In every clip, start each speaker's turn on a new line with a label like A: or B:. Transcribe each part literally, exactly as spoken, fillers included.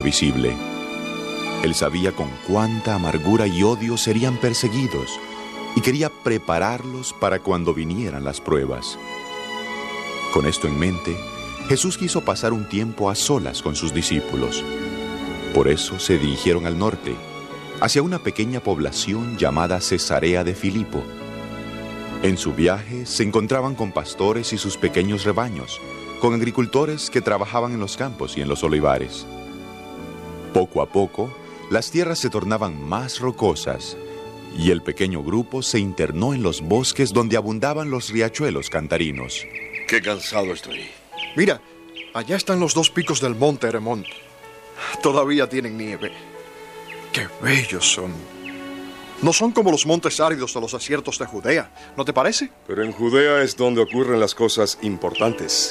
A: visible. Él sabía con cuánta amargura y odio serían perseguidos y quería prepararlos para cuando vinieran las pruebas. Con esto en mente, Jesús quiso pasar un tiempo a solas con sus discípulos. Por eso se dirigieron al norte, hacia una pequeña población llamada Cesarea de Filipo. En su viaje se encontraban con pastores y sus pequeños rebaños, con agricultores que trabajaban en los campos y en los olivares. Poco a poco, las tierras se tornaban más rocosas y el pequeño grupo se internó en los bosques donde abundaban los riachuelos cantarinos.
B: Qué cansado estoy.
C: Mira, allá están los dos picos del monte Hermón. Todavía tienen nieve. ¡Qué bellos son! No son como los montes áridos de los desiertos de Judea, ¿no te parece?
D: Pero en Judea es donde ocurren las cosas importantes.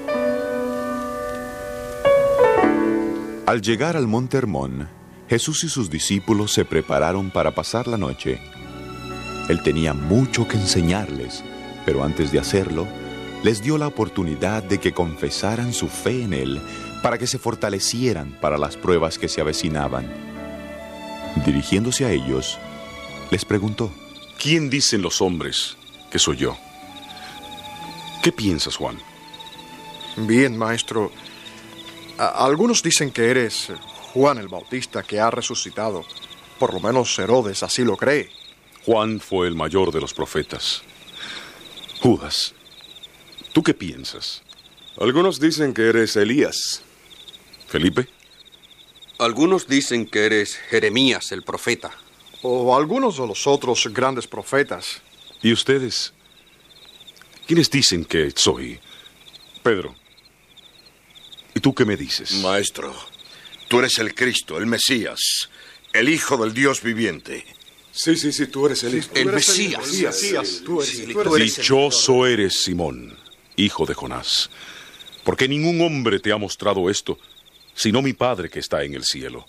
A: Al llegar al monte Hermón, Jesús y sus discípulos se prepararon para pasar la noche. Él tenía mucho que enseñarles, pero antes de hacerlo, les dio la oportunidad de que confesaran su fe en Él para que se fortalecieran para las pruebas que se avecinaban. Dirigiéndose a ellos, les preguntó:
E: ¿Quién dicen los hombres que soy yo? ¿Qué piensas, Juan?
C: Bien, maestro. A- algunos dicen que eres Juan el Bautista que ha resucitado. Por lo menos Herodes así lo cree.
E: Juan fue el mayor de los profetas. Judas, ¿tú qué piensas?
D: Algunos dicen que eres Elías.
E: ¿Felipe?
F: Algunos dicen que eres Jeremías el profeta.
C: O algunos de los otros grandes profetas.
E: ¿Y ustedes? ¿Quiénes dicen que soy? Pedro, ¿y tú qué me dices?
B: Maestro, tú eres el Cristo, el Mesías, el Hijo del Dios viviente.
D: Sí, sí, sí, tú eres el hijo.
F: El Mesías.
C: El Mesías. Tú eres,
F: Sí,
C: tú eres el
E: Dichoso eres, Simón, hijo de Jonás, porque ningún hombre te ha mostrado esto, sino mi Padre que está en el cielo.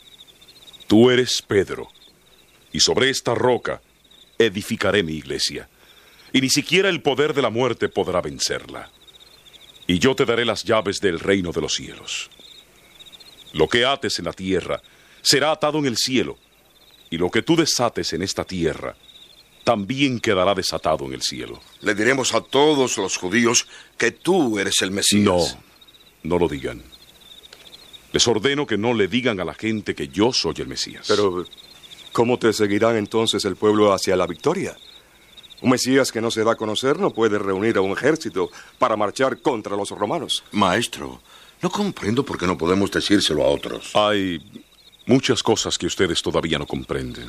E: Tú eres Pedro, y sobre esta roca edificaré mi iglesia, y ni siquiera el poder de la muerte podrá vencerla. Y yo te daré las llaves del reino de los cielos. Lo que ates en la tierra será atado en el cielo, y lo que tú desates en esta tierra también quedará desatado en el cielo.
B: Le diremos a todos los judíos que tú eres el Mesías.
E: No, no lo digan. Les ordeno que no le digan a la gente que yo soy el Mesías.
D: Pero, ¿cómo te seguirán entonces el pueblo hacia la victoria? Un Mesías que no se da a conocer no puede reunir a un ejército para marchar contra los romanos.
B: Maestro, no comprendo por qué no podemos decírselo a otros.
E: Hay muchas cosas que ustedes todavía no comprenden.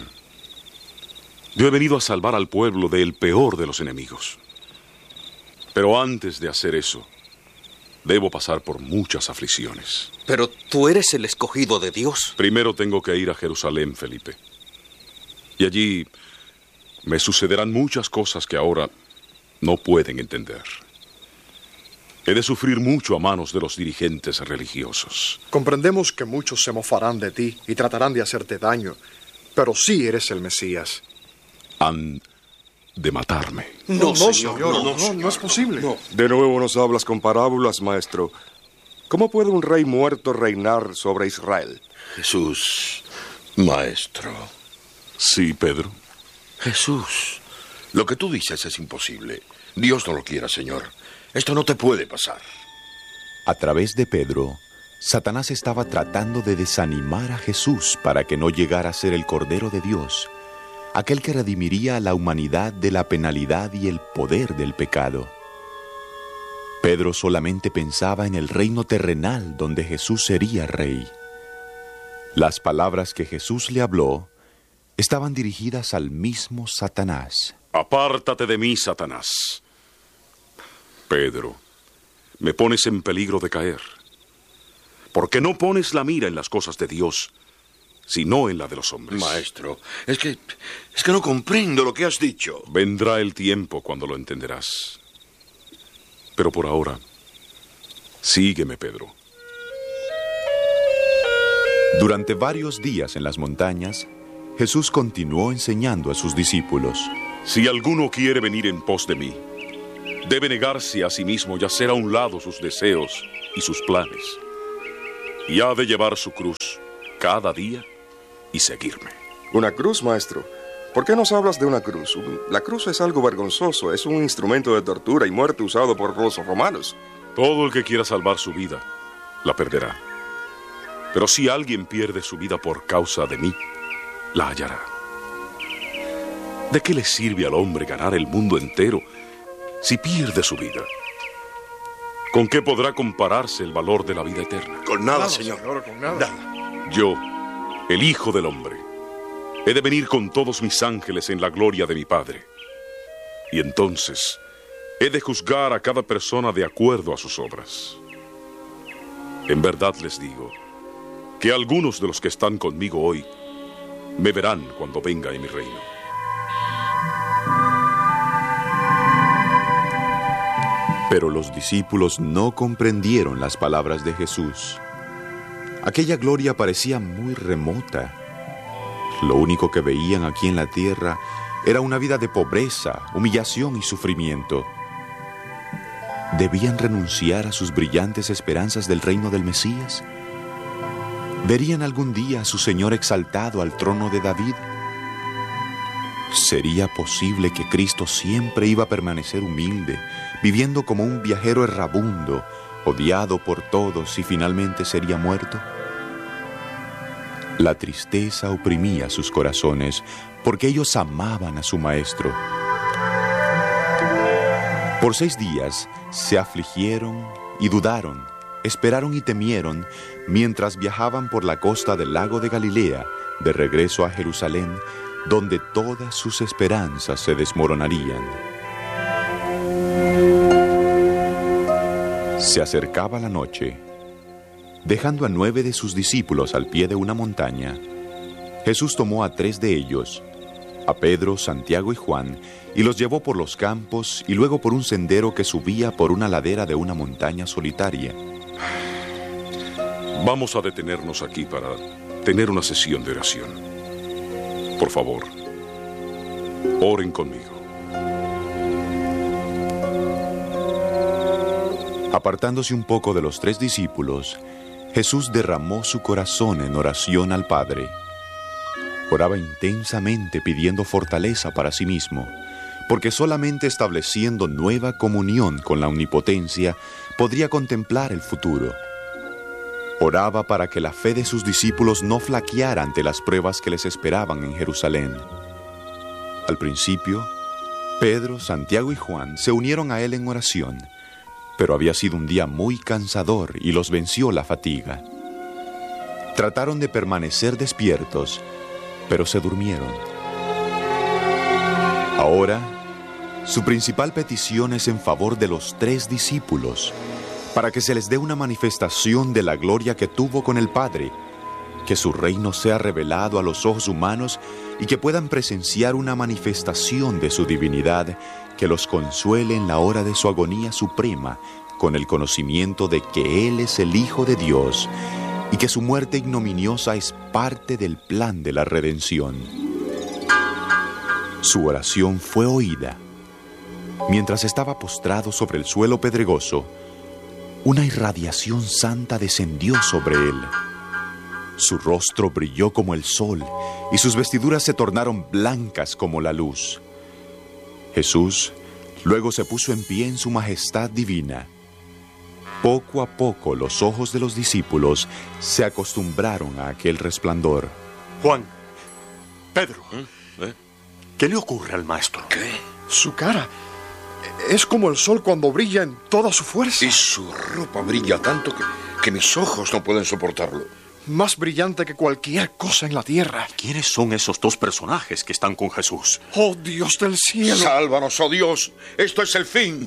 E: Yo he venido a salvar al pueblo del peor de los enemigos. Pero antes de hacer eso, debo pasar por muchas aflicciones.
F: Pero tú eres el escogido de Dios.
E: Primero tengo que ir a Jerusalén, Felipe. Y allí me sucederán muchas cosas que ahora no pueden entender. He de sufrir mucho a manos de los dirigentes religiosos.
C: Comprendemos que muchos se mofarán de ti y tratarán de hacerte daño, pero sí eres el Mesías.
E: Han de matarme.
F: No,
C: no,
F: señor,
C: no,
F: no,
C: no, no, no es posible.
F: No.
D: De nuevo nos hablas con parábolas, maestro. ¿Cómo puede un rey muerto reinar sobre Israel?
B: Jesús, maestro.
E: Sí, Pedro.
B: Jesús, lo que tú dices es imposible. Dios no lo quiera, Señor. Esto no te puede pasar.
A: A través de Pedro, Satanás estaba tratando de desanimar a Jesús para que no llegara a ser el Cordero de Dios, aquel que redimiría a la humanidad de la penalidad y el poder del pecado. Pedro solamente pensaba en el reino terrenal donde Jesús sería rey. Las palabras que Jesús le habló estaban dirigidas al mismo Satanás.
E: Apártate de mí, Satanás. Pedro, me pones en peligro de caer, porque no pones la mira en las cosas de Dios, sino en la de los hombres.
B: Maestro, es que, es que no comprendo lo que has dicho.
E: Vendrá el tiempo cuando lo entenderás. Pero por ahora, sígueme, Pedro.
A: Durante varios días en las montañas, Jesús continuó enseñando a sus discípulos.
E: Si alguno quiere venir en pos de mí, debe negarse a sí mismo y hacer a un lado sus deseos y sus planes, y ha de llevar su cruz cada día y seguirme.
D: Una cruz, maestro. ¿Por qué nos hablas de una cruz? La cruz es algo vergonzoso, es un instrumento de tortura y muerte usado por los romanos.
E: Todo el que quiera salvar su vida, la perderá. Pero si alguien pierde su vida por causa de mí, la hallará. ¿De qué le sirve al hombre ganar el mundo entero si pierde su vida? ¿Con qué podrá compararse el valor de la vida eterna?
B: Con nada,
C: Nada,
B: señor.
C: señor, con nada.
B: Nada.
E: Yo, el Hijo del Hombre, he de venir con todos mis ángeles en la gloria de mi Padre. Y entonces he de juzgar a cada persona de acuerdo a sus obras. En verdad les digo que algunos de los que están conmigo hoy me verán cuando venga en mi reino.
A: Pero los discípulos no comprendieron las palabras de Jesús. Aquella gloria parecía muy remota. Lo único que veían aquí en la tierra era una vida de pobreza, humillación y sufrimiento. ¿Debían renunciar a sus brillantes esperanzas del reino del Mesías? ¿Verían algún día a su Señor exaltado al trono de David? ¿Sería posible que Cristo siempre iba a permanecer humilde, viviendo como un viajero errabundo, odiado por todos y finalmente sería muerto? La tristeza oprimía sus corazones porque ellos amaban a su Maestro. Por seis días se afligieron y dudaron, esperaron y temieron mientras viajaban por la costa del lago de Galilea, de regreso a Jerusalén, donde todas sus esperanzas se desmoronarían. Se acercaba la noche. Dejando a nueve de sus discípulos al pie de una montaña, Jesús tomó a tres de ellos, a Pedro, Santiago y Juan, y los llevó por los campos y luego por un sendero que subía por una ladera de una montaña solitaria.
E: Vamos a detenernos aquí para tener una sesión de oración. Por favor, oren conmigo.
A: Apartándose un poco de los tres discípulos, Jesús derramó su corazón en oración al Padre. Oraba intensamente pidiendo fortaleza para sí mismo, porque solamente estableciendo nueva comunión con la omnipotencia podría contemplar el futuro. Oraba para que la fe de sus discípulos no flaqueara ante las pruebas que les esperaban en Jerusalén. Al principio, Pedro, Santiago y Juan se unieron a él en oración, pero había sido un día muy cansador y los venció la fatiga. Trataron de permanecer despiertos, pero se durmieron. Ahora, su principal petición es en favor de los tres discípulos, para que se les dé una manifestación de la gloria que tuvo con el Padre, que su reino sea revelado a los ojos humanos y que puedan presenciar una manifestación de su divinidad que los consuele en la hora de su agonía suprema con el conocimiento de que Él es el Hijo de Dios y que su muerte ignominiosa es parte del plan de la redención. Su oración fue oída. Mientras estaba postrado sobre el suelo pedregoso, una irradiación santa descendió sobre él. Su rostro brilló como el sol y sus vestiduras se tornaron blancas como la luz. Jesús luego se puso en pie en su majestad divina. Poco a poco los ojos de los discípulos se acostumbraron a aquel resplandor.
G: Juan, Pedro,
B: ¿Eh?
G: ¿qué le ocurre al maestro?
B: ¿Qué?
C: Su cara es como el sol cuando brilla en toda su fuerza.
B: Y su ropa brilla tanto que, que mis ojos no pueden soportarlo.
C: Más brillante que cualquier cosa en la tierra.
G: ¿Quiénes son esos dos personajes que están con Jesús?
C: ¡Oh, Dios del cielo!
B: Sálvanos, oh Dios. Esto es el fin.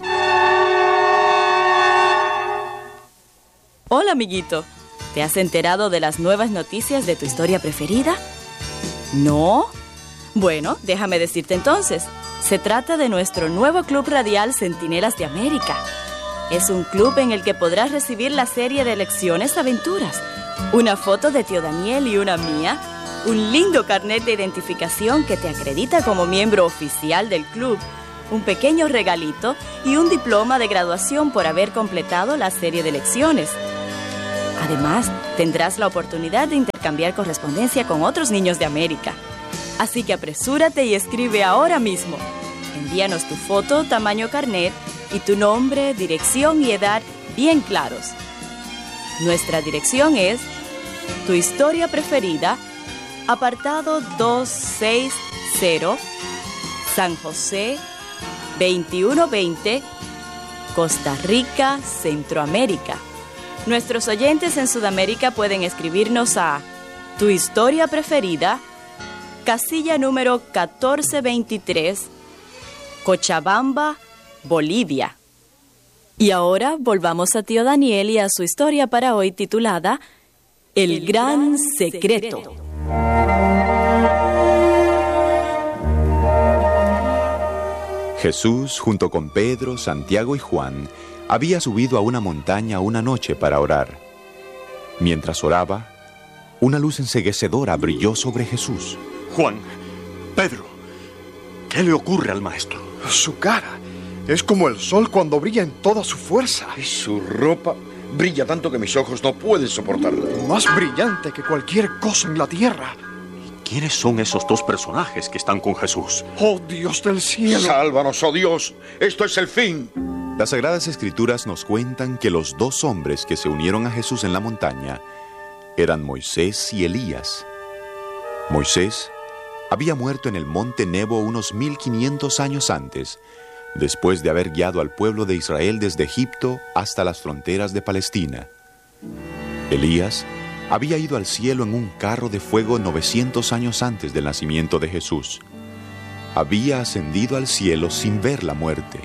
H: Hola, amiguito. ¿Te has enterado de las nuevas noticias de tu historia preferida? ¿No? Bueno, déjame decirte entonces. Se trata de nuestro nuevo club radial Centinelas de América. Es un club en el que podrás recibir la serie de lecciones Aventuras, una foto de tío Daniel y una mía, un lindo carnet de identificación que te acredita como miembro oficial del club, un pequeño regalito y un diploma de graduación por haber completado la serie de lecciones. Además, tendrás la oportunidad de intercambiar correspondencia con otros niños de América. Así que apresúrate y escribe ahora mismo. Envíanos tu foto, tamaño carnet y tu nombre, dirección y edad bien claros. Nuestra dirección es Tu Historia Preferida, apartado doscientos sesenta, San José, veintiuno veinte, Costa Rica, Centroamérica. Nuestros oyentes en Sudamérica pueden escribirnos a Tu Historia Preferida, casilla número catorce veintitrés, Cochabamba, Bolivia. Y ahora volvamos a tío Daniel y a su historia para hoy titulada El, El Gran, Gran Secreto. Secreto.
A: Jesús, junto con Pedro, Santiago y Juan, había subido a una montaña una noche para orar. Mientras oraba, una luz enceguecedora brilló sobre Jesús.
G: Juan, Pedro, ¿qué le ocurre al maestro?
C: Su cara es como el sol cuando brilla en toda su fuerza.
B: Y su ropa brilla tanto que mis ojos no pueden soportarla.
C: Más brillante que cualquier cosa en la tierra.
G: ¿Quiénes son esos dos personajes que están con Jesús?
C: ¡Oh, Dios del cielo!
B: ¡Sálvanos, oh Dios! ¡Esto es el fin!
A: Las Sagradas Escrituras nos cuentan que los dos hombres que se unieron a Jesús en la montaña eran Moisés y Elías. Moisés había muerto en el monte Nebo unos mil quinientos años antes, después de haber guiado al pueblo de Israel desde Egipto hasta las fronteras de Palestina. Elías había ido al cielo en un carro de fuego novecientos años antes del nacimiento de Jesús. Había ascendido al cielo sin ver la muerte.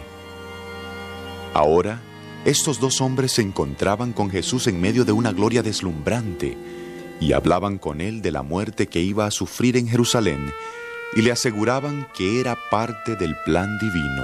A: Ahora, estos dos hombres se encontraban con Jesús en medio de una gloria deslumbrante y hablaban con él de la muerte que iba a sufrir en Jerusalén y le aseguraban que era parte del plan divino.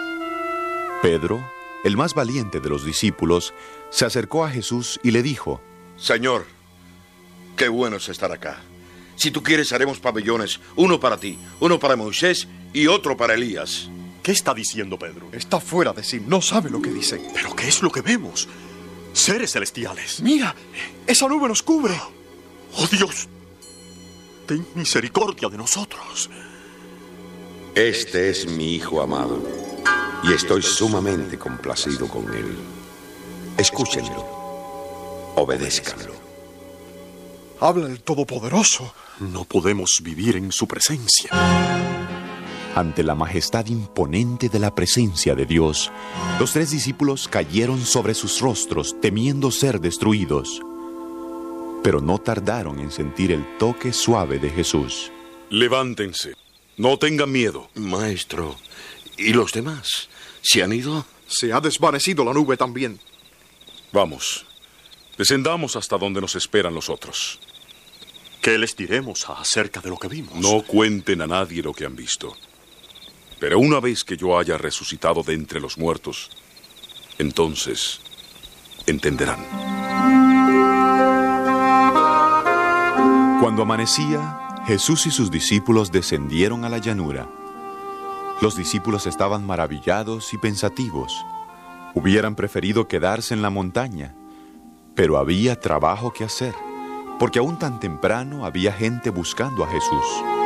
A: Pedro, el más valiente de los discípulos, se acercó a Jesús y le dijo:
B: Señor, qué bueno es estar acá. Si tú quieres, haremos pabellones, uno para ti, uno para Moisés y otro para Elías.
G: ¿Qué está diciendo Pedro?
C: Está fuera de sí, no sabe lo que dice.
G: ¿Pero qué es lo que vemos? Seres celestiales.
C: Mira, esa nube nos cubre.
G: ¡Oh, Dios! Ten misericordia de nosotros.
I: Este es mi Hijo amado, y estoy sumamente complacido con él. Escúchenlo, obedézcanlo.
C: Habla el Todopoderoso.
G: No podemos vivir en su presencia.
A: Ante la majestad imponente de la presencia de Dios, los tres discípulos cayeron sobre sus rostros, temiendo ser destruidos. Pero no tardaron en sentir el toque suave de Jesús.
E: Levántense, no tengan miedo.
B: Maestro, ¿y los demás? ¿Se han ido?
C: Se ha desvanecido la nube también.
E: Vamos, descendamos hasta donde nos esperan los otros.
G: ¿Qué les diremos acerca de lo que vimos?
E: No cuenten a nadie lo que han visto. Pero una vez que yo haya resucitado de entre los muertos, entonces entenderán.
A: Cuando amanecía, Jesús y sus discípulos descendieron a la llanura. Los discípulos estaban maravillados y pensativos. Hubieran preferido quedarse en la montaña, pero había trabajo que hacer, porque aún tan temprano había gente buscando a Jesús.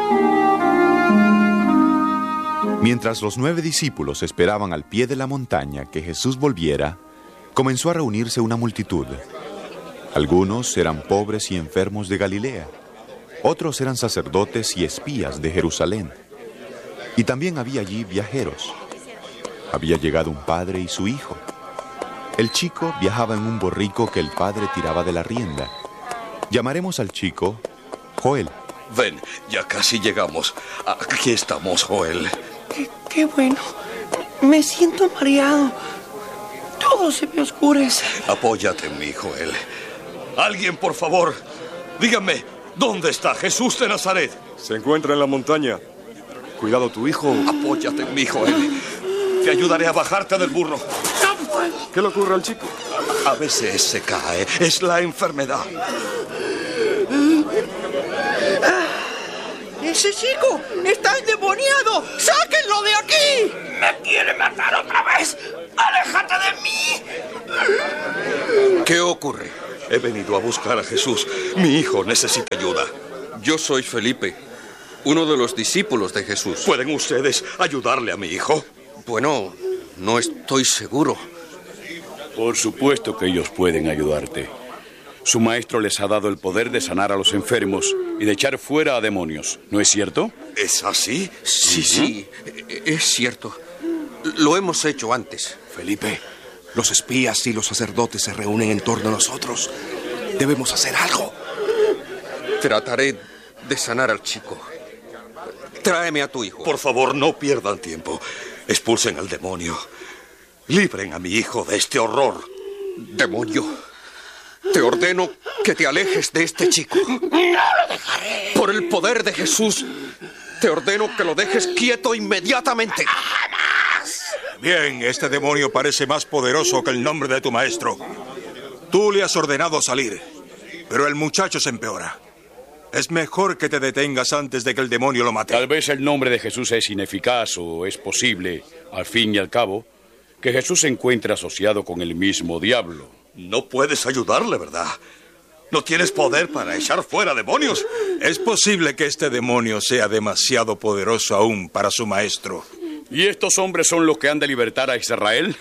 A: Mientras los nueve discípulos esperaban al pie de la montaña que Jesús volviera, comenzó a reunirse una multitud. Algunos eran pobres y enfermos de Galilea, otros eran sacerdotes y espías de Jerusalén. Y también había allí viajeros. Había llegado un padre y su hijo. El chico viajaba en un borrico que el padre tiraba de la rienda. Llamaremos al chico Joel.
F: Ven, ya casi llegamos. Aquí estamos, Joel.
J: Qué, qué bueno. Me siento mareado. Todo se me oscurece.
F: Apóyate en mí, Joel. Alguien, por favor, díganme, ¿dónde está Jesús de Nazaret?
D: Se encuentra en la montaña. Cuidado, tu hijo.
F: Apóyate en mí, Joel. Te ayudaré a bajarte del burro.
J: No puedo.
D: ¿Qué le ocurre al chico?
F: A veces se cae. Es la enfermedad.
J: ¡Ese chico está endemoniado! ¡Sáquenlo de aquí! ¡Me quiere matar otra vez! ¡Aléjate de mí!
F: ¿Qué ocurre? He venido a buscar a Jesús. Mi hijo necesita ayuda.
K: Yo soy Felipe, uno de los discípulos de Jesús.
F: ¿Pueden ustedes ayudarle a mi hijo?
K: Bueno, no estoy seguro.
L: Por supuesto que ellos pueden ayudarte. Su maestro les ha dado el poder de sanar a los enfermos y de echar fuera a demonios, ¿no es cierto?
F: ¿Es así?
K: Sí, uh-huh. sí, es cierto. Lo hemos hecho antes.
M: Felipe, los espías y los sacerdotes se reúnen en torno a nosotros. Debemos hacer algo.
K: Trataré de sanar al chico. Tráeme a tu hijo.
F: Por favor, no pierdan tiempo. Expulsen al demonio. Libren a mi hijo de este horror.
K: Demonio, te ordeno que te alejes de este chico.
J: ¡No lo dejaré!
K: Por el poder de Jesús, te ordeno que lo dejes quieto inmediatamente.
J: ¡Jamás!
N: Bien, este demonio parece más poderoso que el nombre de tu maestro. Tú le has ordenado salir, pero el muchacho se empeora. Es mejor que te detengas antes de que el demonio lo mate.
L: Tal vez el nombre de Jesús es ineficaz o es posible, al fin y al cabo, que Jesús se encuentre asociado con el mismo diablo.
F: No puedes ayudarle, ¿verdad? No tienes poder para echar fuera demonios.
N: Es posible que este demonio sea demasiado poderoso aún para su maestro.
L: ¿Y estos hombres son los que han de libertar a Israel?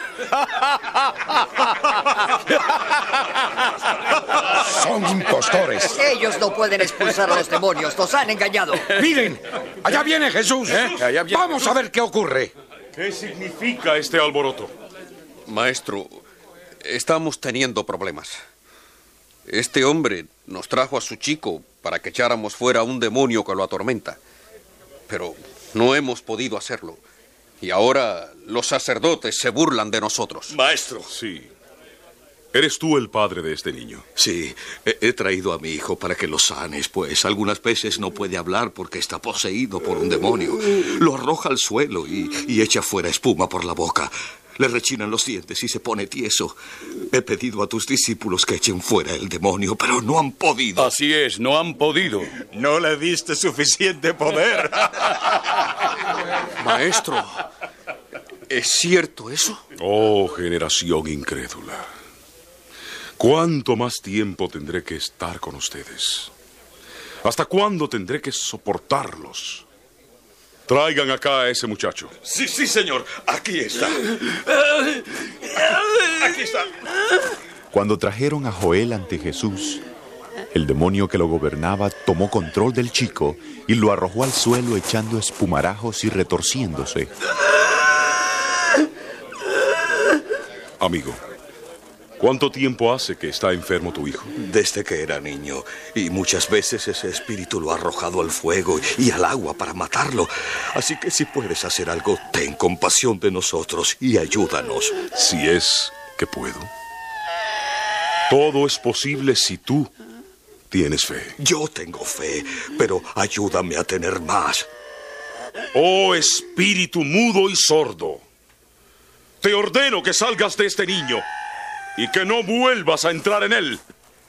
O: Son impostores.
P: Ellos no pueden expulsar a los demonios. Nos han engañado.
O: Miren, allá viene Jesús.
L: ¿Eh? Allá viene
O: Vamos
L: Jesús.
O: a ver qué ocurre.
E: ¿Qué significa este alboroto?
K: Maestro, estamos teniendo problemas. Este hombre nos trajo a su chico para que echáramos fuera a un demonio que lo atormenta. Pero no hemos podido hacerlo. Y ahora los sacerdotes se burlan de nosotros.
F: Maestro.
E: Sí. ¿Eres tú el padre de este niño?
F: Sí, he, he traído a mi hijo para que lo sanes, pues algunas veces no puede hablar porque está poseído por un demonio. Lo arroja al suelo y, y echa fuera espuma por la boca. Le rechinan los dientes y se pone tieso. He pedido a tus discípulos que echen fuera el demonio, pero no han podido.
L: Así es, no han podido.
N: No le diste suficiente poder.
K: Maestro, ¿es cierto eso?
E: Oh, generación incrédula. ¿Cuánto más tiempo tendré que estar con ustedes? ¿Hasta cuándo tendré que soportarlos? Traigan acá a ese muchacho.
F: Sí, sí, señor. Aquí está. Aquí está.
A: Cuando trajeron a Joel ante Jesús, el demonio que lo gobernaba tomó control del chico y lo arrojó al suelo echando espumarajos y retorciéndose.
E: Amigo, ¿cuánto tiempo hace que está enfermo tu hijo?
F: Desde que era niño. Y muchas veces ese espíritu lo ha arrojado al fuego y al agua para matarlo. Así que si puedes hacer algo, ten compasión de nosotros y ayúdanos.
E: Si es que puedo. Todo es posible si tú tienes fe.
F: Yo tengo fe, pero ayúdame a tener más.
E: Oh espíritu mudo y sordo, te ordeno que salgas de este niño y que no vuelvas a entrar en él.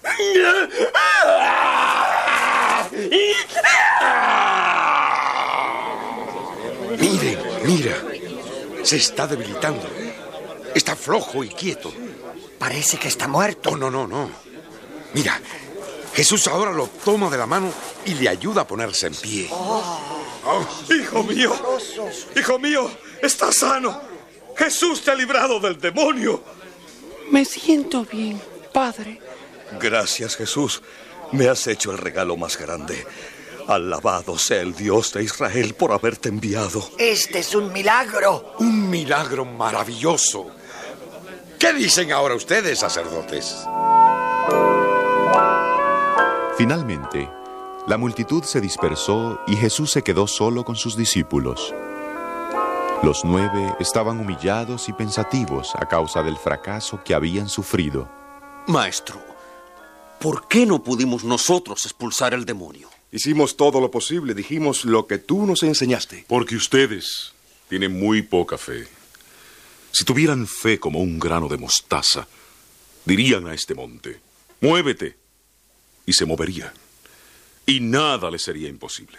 O: Miren, mira. Se está debilitando. Está flojo y quieto.
J: Parece que está muerto.
O: Oh, no, no, no. Mira, Jesús ahora lo toma de la mano y le ayuda a ponerse en pie.
F: Oh. Oh, hijo mío, hijo mío, estás sano. Jesús te ha librado del demonio.
J: Me siento bien, Padre.
F: Gracias, Jesús. Me has hecho el regalo más grande. Alabado sea el Dios de Israel por haberte enviado.
J: Este es un milagro.
O: Un milagro maravilloso. ¿Qué dicen ahora ustedes, sacerdotes?
A: Finalmente, la multitud se dispersó y Jesús se quedó solo con sus discípulos. Los nueve estaban humillados y pensativos a causa del fracaso que habían sufrido.
K: Maestro, ¿por qué no pudimos nosotros expulsar el demonio?
D: Hicimos todo lo posible, dijimos lo que tú nos enseñaste.
E: Porque ustedes tienen muy poca fe. Si tuvieran fe como un grano de mostaza, dirían a este monte, muévete, y se movería. Y nada les sería imposible.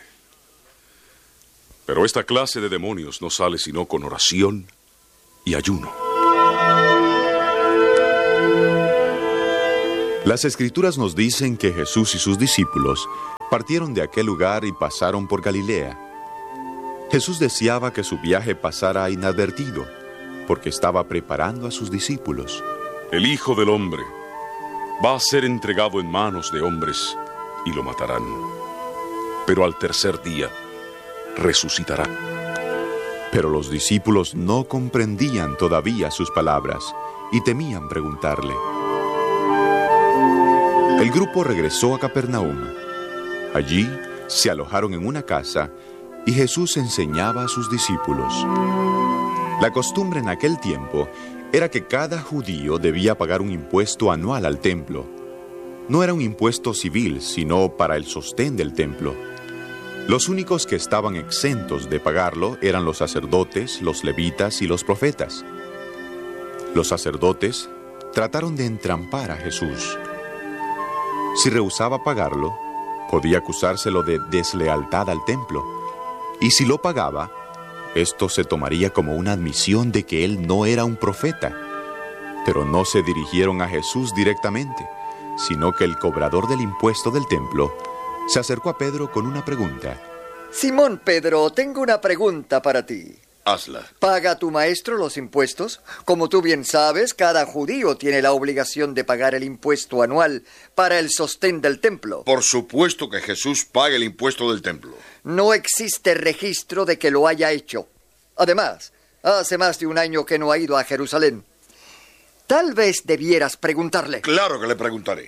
E: Pero esta clase de demonios no sale sino con oración y ayuno.
A: Las Escrituras nos dicen que Jesús y sus discípulos partieron de aquel lugar y pasaron por Galilea. Jesús deseaba que su viaje pasara inadvertido, porque estaba preparando a sus discípulos.
E: El Hijo del Hombre va a ser entregado en manos de hombres y lo matarán. Pero al tercer día resucitará.
A: Pero los discípulos no comprendían todavía sus palabras y temían preguntarle. El grupo regresó a Capernaum. Allí se alojaron en una casa y Jesús enseñaba a sus discípulos. La costumbre en aquel tiempo era que cada judío debía pagar un impuesto anual al templo. No era un impuesto civil, sino para el sostén del templo. Los únicos que estaban exentos de pagarlo eran los sacerdotes, los levitas y los profetas. Los sacerdotes trataron de entrampar a Jesús. Si rehusaba pagarlo, podía acusárselo de deslealtad al templo. Y si lo pagaba, esto se tomaría como una admisión de que él no era un profeta. Pero no se dirigieron a Jesús directamente, sino que el cobrador del impuesto del templo se acercó a Pedro con una pregunta.
P: Simón Pedro, tengo una pregunta para ti.
B: Hazla.
P: ¿Paga tu maestro los impuestos? Como tú bien sabes, cada judío tiene la obligación de pagar el impuesto anual para el sostén del templo.
B: Por supuesto que Jesús paga el impuesto del templo.
P: No existe registro de que lo haya hecho. Además, hace más de un año que no ha ido a Jerusalén. Tal vez debieras preguntarle.
B: Claro que le preguntaré.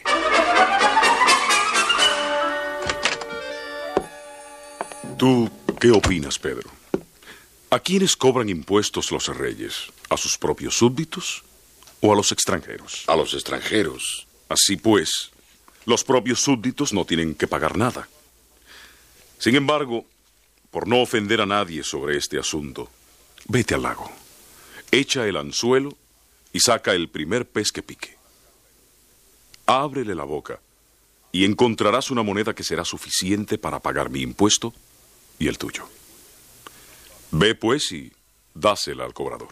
E: ¿Tú qué opinas, Pedro? ¿A quiénes cobran impuestos los reyes? ¿A sus propios súbditos o a los extranjeros?
B: A los extranjeros.
E: Así pues, los propios súbditos no tienen que pagar nada. Sin embargo, por no ofender a nadie sobre este asunto, vete al lago, echa el anzuelo y saca el primer pez que pique. Ábrele la boca y encontrarás una moneda que será suficiente para pagar mi impuesto y el tuyo. Ve pues y dásela al cobrador.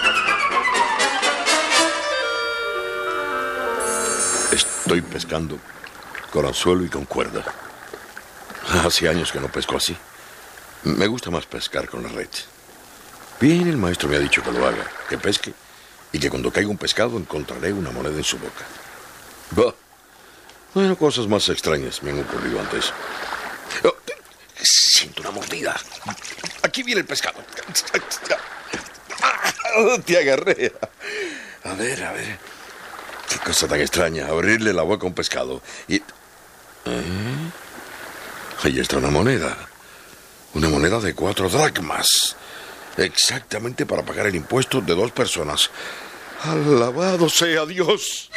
B: Estoy pescando con anzuelo y con cuerda. Hace años que no pesco así. Me gusta más pescar con la red. Bien, el maestro me ha dicho que lo haga, que pesque, y que cuando caiga un pescado encontraré una moneda en su boca. Bah. Bueno, cosas más extrañas me han ocurrido antes. Oh, siento una mordida. Aquí viene el pescado. Ah, te agarré. A ver, a ver. Qué cosa tan extraña, abrirle la boca a un pescado. Y... ¿Eh? Ahí está una moneda. Una moneda de cuatro dracmas. Exactamente para pagar el impuesto de dos personas. ¡Alabado sea Dios!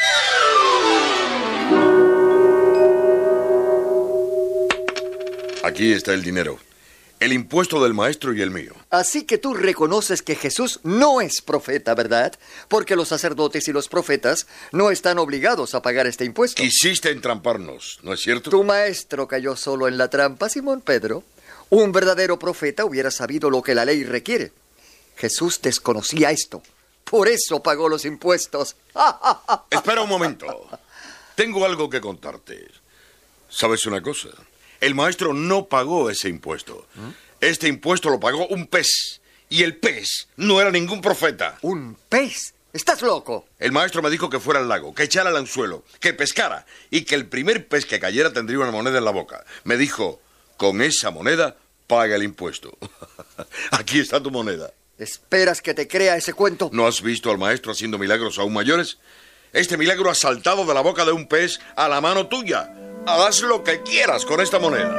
B: Aquí está el dinero. El impuesto del maestro y el mío.
P: Así que tú reconoces que Jesús no es profeta, ¿verdad? Porque los sacerdotes y los profetas no están obligados a pagar este impuesto.
B: Quisiste entramparnos, ¿no es cierto?
P: Tu maestro cayó solo en la trampa, Simón Pedro. Un verdadero profeta hubiera sabido lo que la ley requiere. Jesús desconocía esto. Por eso pagó los impuestos.
B: Espera un momento. Tengo algo que contarte. ¿Sabes una cosa? El maestro no pagó ese impuesto. Este impuesto lo pagó un pez. Y el pez no era ningún profeta.
P: ¿Un pez? ¿Estás loco?
B: El maestro me dijo que fuera al lago, que echara el anzuelo, que pescara, y que el primer pez que cayera tendría una moneda en la boca. Me dijo, con esa moneda paga el impuesto. Aquí está tu moneda.
P: ¿Esperas que te crea ese cuento?
B: ¿No has visto al maestro haciendo milagros aún mayores? Este milagro ha saltado de la boca de un pez a la mano tuya. Haz lo que quieras con esta moneda.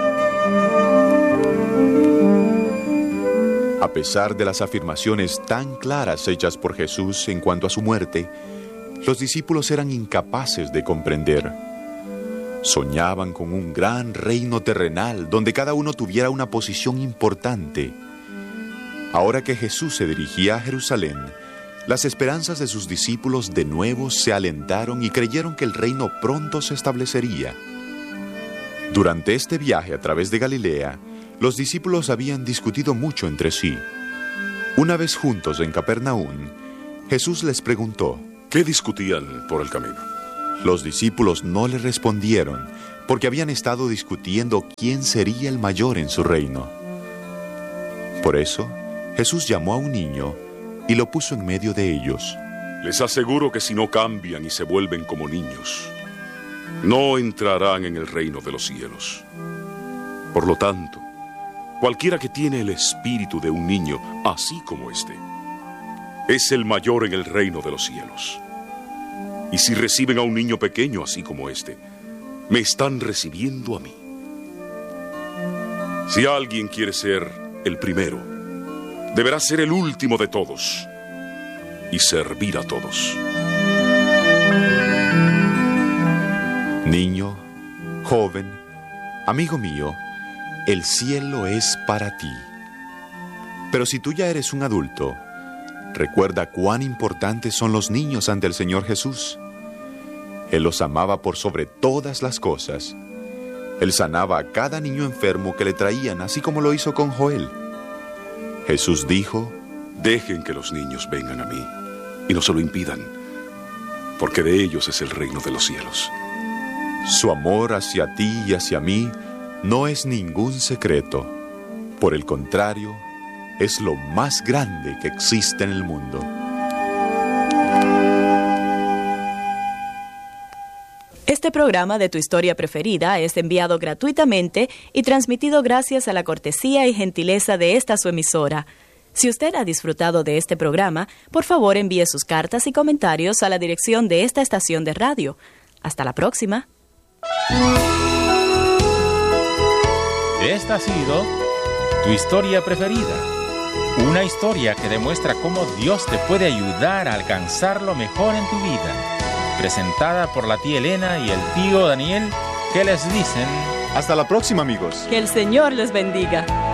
A: A pesar de las afirmaciones tan claras hechas por Jesús en cuanto a su muerte, los discípulos eran incapaces de comprender. Soñaban con un gran reino terrenal donde cada uno tuviera una posición importante. Ahora que Jesús se dirigía a Jerusalén, las esperanzas de sus discípulos de nuevo se alentaron y creyeron que el reino pronto se establecería. Durante este viaje a través de Galilea, los discípulos habían discutido mucho entre sí. Una vez juntos en Capernaum, Jesús les preguntó:
E: ¿qué discutían por el camino?
A: Los discípulos no le respondieron porque habían estado discutiendo quién sería el mayor en su reino. Por eso, Jesús llamó a un niño y lo puso en medio de ellos.
E: Les aseguro que si no cambian y se vuelven como niños, no entrarán en el reino de los cielos. Por lo tanto, cualquiera que tiene el espíritu de un niño, así como este, es el mayor en el reino de los cielos. Y si reciben a un niño pequeño así como este, me están recibiendo a mí. Si alguien quiere ser el primero, deberá ser el último de todos y servir a todos.
A: Niño, joven, amigo mío, el cielo es para ti. Pero si tú ya eres un adulto, recuerda cuán importantes son los niños ante el Señor Jesús. Él los amaba por sobre todas las cosas. Él sanaba a cada niño enfermo que le traían, así como lo hizo con Joel. Jesús dijo:
E: dejen que los niños vengan a mí y no se lo impidan, porque de ellos es el reino de los cielos.
A: Su amor hacia ti y hacia mí no es ningún secreto. Por el contrario, es lo más grande que existe en el mundo.
H: Este programa de Tu Historia Preferida es enviado gratuitamente y transmitido gracias a la cortesía y gentileza de esta su emisora. Si usted ha disfrutado de este programa, por favor envíe sus cartas y comentarios a la dirección de esta estación de radio. Hasta la próxima.
Q: Esta ha sido Tu Historia Preferida. Una historia que demuestra cómo Dios te puede ayudar a alcanzar lo mejor en tu vida. Presentada por la tía Elena y el tío Daniel, que les dicen...
C: Hasta la próxima, amigos.
H: Que el Señor les bendiga.